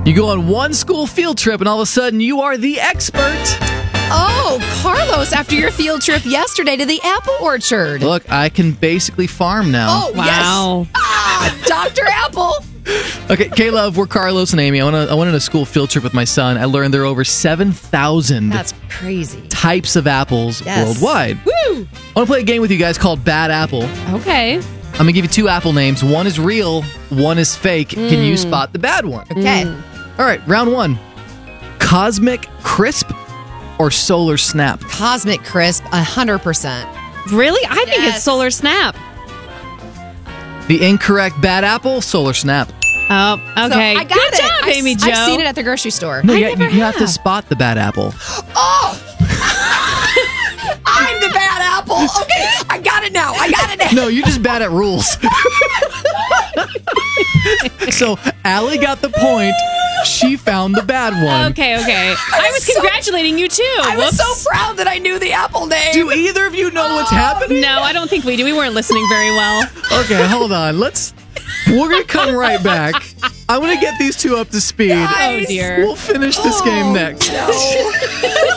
You go on one school field trip, and all of a sudden, you are the expert. Oh, Carlos, after your field trip yesterday to the apple orchard. Look, I can basically farm now. Oh, Wow. yes. Dr. Apple. Okay, K-Love, we're Carlos and Amy. I went on a school field trip with my son. I learned there are over 7,000 That's crazy. types of apples worldwide. Woo! I want to play a game with you guys called Bad Apple. Okay. I'm going to give you two apple names. One is real, one is fake. Can you spot the bad one? Okay. All right, round one. Cosmic Crisp or Solar Snap? Cosmic Crisp, 100%. Really? I think Yes. it's Solar Snap. The incorrect bad apple, Solar Snap. Oh, okay. So I got Good it. job, Amy Jo. I've seen it at the grocery store. No, I you never have to have. spot the bad apple. Oh! I'm the bad apple. Okay, I got it now. No, you're just bad at rules. So, Allie got the point. She found the bad one. Okay. I was so- congratulating you, too. I was Whoops. so proud that I knew the apple name. Do either of you know what's happening? No, I don't think we do. We weren't listening very well. Okay, hold on. We're going to come right back. I want to get these two up to speed. Oh, dear. We'll finish this game next. No.